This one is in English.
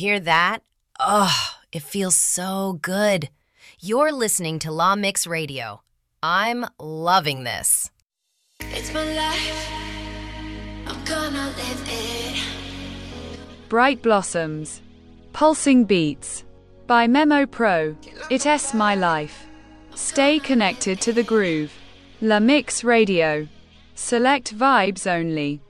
hear that? Oh, it feels so good. You're listening to La Mix Radio. I'm loving this. It's my life. I'm gonna live it. Bright Blossoms. Pulsing Beats. By Memo Pro. It's my life. Stay connected to the groove. La Mix Radio. Select vibes only.